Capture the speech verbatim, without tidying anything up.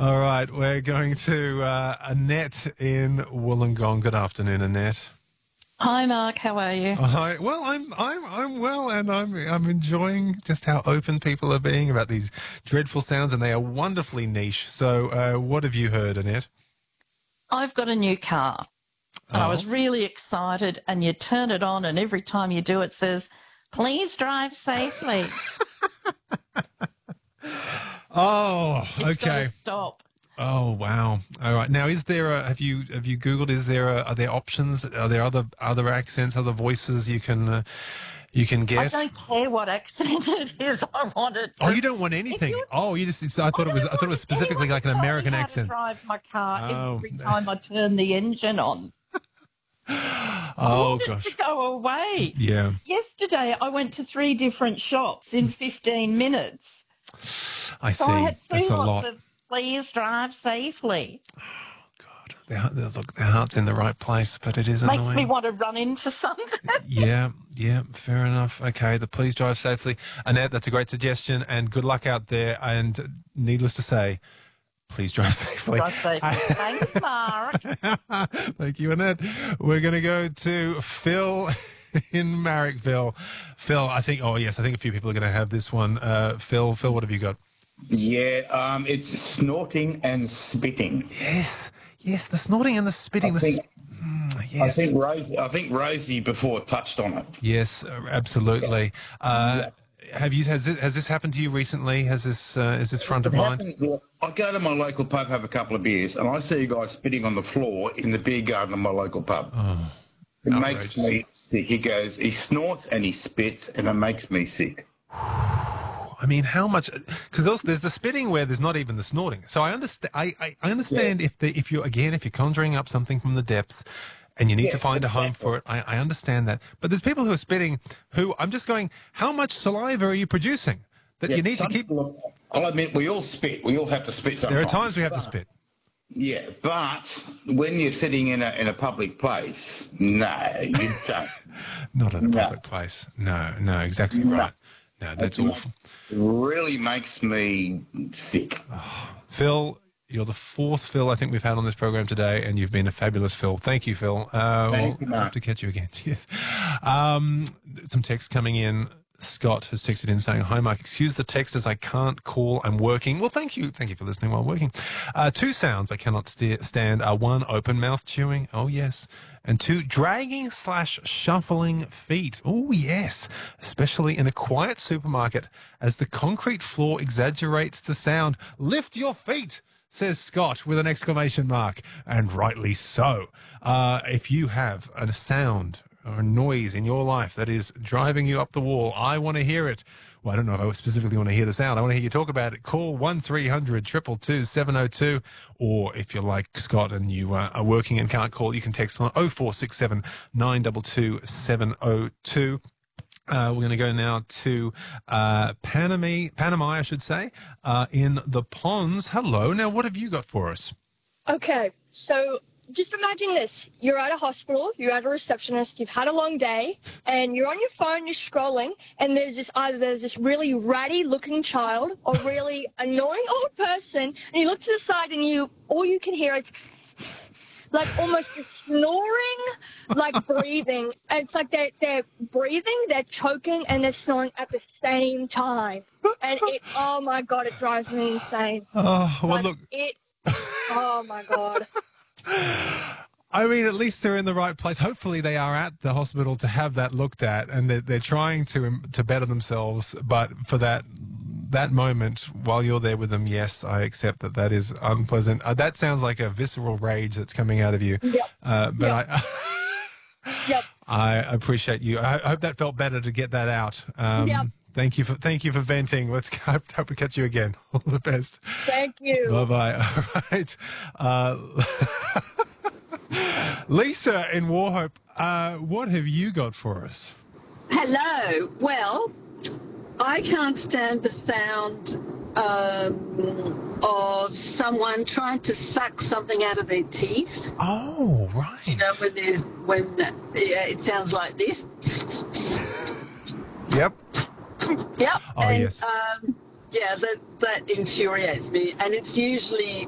All right, we're going to uh, Annette in Wollongong. Good afternoon, Annette. Hi, Mark. How are you? Hi. Well, I'm I'm I'm well, and I'm I'm enjoying just how open people are being about these dreadful sounds, and they are wonderfully niche. So, uh, what have you heard, Annette? I've got a new car, and I was Oh. really excited. And you turn it on, and every time you do, it says, "Please drive safely." Oh, It's got okay. to stop. Oh, wow. All right. Now, is there a, have you, have you Googled, is there a, are there options? Are there other, other accents, other voices you can, uh, you can I get? don't care what accent it is. I want it. Oh, To, you don't want anything. you, Oh, you just, it's, I thought I it was, don't I thought it want was specifically anyone like to an tell American me how accent. to drive my car Oh. every time I turn the engine on. I Oh, want it gosh. to go away. Yeah. Yesterday, I went to three different shops in fifteen minutes. I So I see. had three That's a lots lot. of "please drive safely." God. Their, heart- their, look, their heart's in the right place, but it is Makes me annoying. want to run into something. Yeah, yeah, fair enough. Okay, the please drive safely. Annette, that's a great suggestion, and good luck out there. And needless to say, please drive safely. Drive safely. Thanks, Mark. Thank you, Annette. We're going to go to Phil in Marrickville. Phil, I think, oh, yes, I think a few people are going to have this one. Uh, Phil, Phil, what have you got? Yeah, um, it's snorting and spitting. Yes, yes, the snorting and the spitting. I the think, s- mm, I yes. think Rosie, I think Rosie before touched on it. Yes, uh, absolutely. Uh, Yeah. Have you has this, has this happened to you recently? Has this uh, is this front of It mind? happens, look, I go to my local pub, have a couple of beers, and I see a guy spitting on the floor in the beer garden of my local pub. It makes outrageous. me sick. He goes, he snorts and he spits, and it makes me sick. I mean, how much? Because there's the spitting where there's not even the snorting. So I understand. I, I I understand if the if you again if you're conjuring up something from the depths, and you need Yeah, to find a home exactly. for it. I, I understand that. But there's people who are spitting. Who I'm just going. How much saliva are you producing that Yeah, you need to some keep? people- I'll admit, we all spit. We all have to spit sometimes. There are times we have to But- spit. Yeah, but when you're sitting in a in a public place, no, you don't. Not in a No. public place. No, no, exactly No. right. No, that's It awful. really makes me sick. Phil, you're the fourth Phil I think we've had on this program today, and you've been a fabulous Phil. Thank you, Phil. Uh, Thank you, we'll Mark. hope to catch you again. Cheers. Um, some text coming in. Scott has texted in saying, "Hi, Mark. Excuse the text as I can't call. I'm working." Well, thank you. Thank you for listening while working. Uh, two sounds I cannot steer, stand are one, open mouth chewing. Oh, yes. And two, dragging slash shuffling feet. Oh, yes. Especially in a quiet supermarket as the concrete floor exaggerates the sound. Lift your feet, says Scott with an exclamation mark. And rightly so. Uh, if you have a sound or a noise in your life that is driving you up the wall, I want to hear it. Well, I don't know if I specifically want to hear the sound. I want to hear you talk about it. Call one three hundred two two two seven oh two. Or if you're like Scott and you uh, are working and can't call, you can text on oh four six seven nine two two seven oh two. Uh, we're going to go now to uh, Panama, Panama, I should say, uh, in the Ponds. Hello. Now, what have you got for us? Okay, so just imagine this. You're at a hospital, you're at a receptionist, you've had a long day, and you're on your phone, you're scrolling, and there's this either there's this really ratty looking child or really annoying old person, and you look to the side and you all you can hear is like almost just snoring, like breathing. And it's like they're, they're breathing, they're choking, and they're snoring at the same time. And it, oh my God, it drives me insane. Oh, well, Like, look. It, oh my God. I mean, at least they're in the right place. Hopefully, they are at the hospital to have that looked at, and they're, they're trying to to better themselves. But for that that moment, while you're there with them, yes, I accept that that is unpleasant. Uh, that sounds like a visceral rage that's coming out of you. Yep. Uh, but Yep. I. Yep. I appreciate you. I hope that felt better to get that out. Um, Yep. Thank you for thank you for venting. Let's hope, hope we catch you again. All the best. Thank you. Bye bye. All right. Uh, Lisa in Warhope, uh, what have you got for us? Hello. Well, I can't stand the sound um, of someone trying to suck something out of their teeth. Oh, right. You know, when there's when yeah, it sounds like this. Yep. Yep. Oh, and, yes. Um, yeah, that that infuriates me, and it's usually